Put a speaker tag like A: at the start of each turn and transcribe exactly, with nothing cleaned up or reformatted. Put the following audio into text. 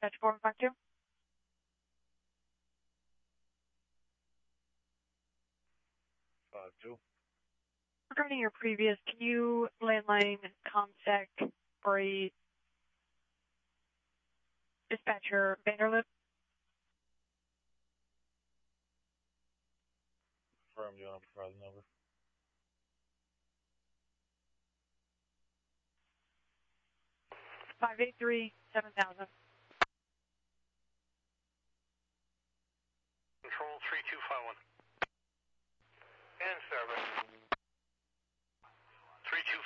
A: Dispatch four one five two.
B: Five two.
A: Regarding your previous, can you landline ComSec for a dispatcher Vanderlip?
B: Confirm, you want to provide the number?
A: five eight three, seven thousand.
C: Control three two five one. In service.